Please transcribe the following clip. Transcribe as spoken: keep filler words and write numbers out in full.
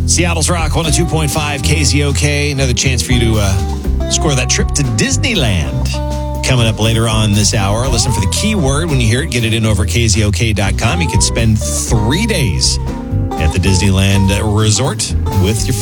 Seattle's Rock one oh two point five K Z O K. Another chance for you to uh, score that trip to Disneyland. Coming up later on this hour. Listen for the keyword when you hear it. Get it in over K Z O K dot com. You can spend three days at the Disneyland Resort with your